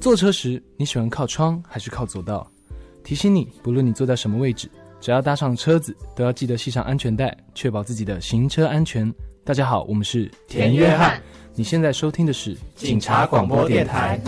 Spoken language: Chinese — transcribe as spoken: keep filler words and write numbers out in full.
坐车时你喜欢靠窗还是靠左道？提醒你，不论你坐在什么位置，只要搭上车子，都要记得系上安全带，确保自己的行车安全。大家好，我们是田约翰， 你现在收听的是警察广播电台。